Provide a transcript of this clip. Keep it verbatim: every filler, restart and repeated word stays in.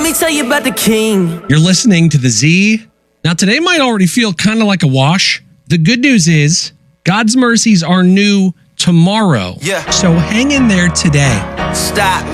me tell you about the king. You're listening to the Z. Now, today might already feel kind of like a wash. The good news is God's mercies are new tomorrow. Yeah. So hang in there today. Stop